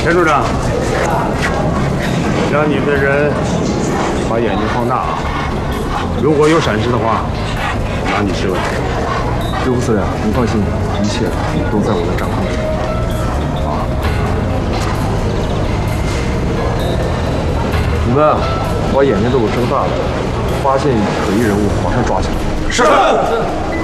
陈处长，让你们的人把眼睛放大啊！如果有闪失的话，拿你试问。 刘副司令，您放心，一切都在我的掌控之中。你们把眼睛都给睁大了，发现可疑人物马上抓起来。是。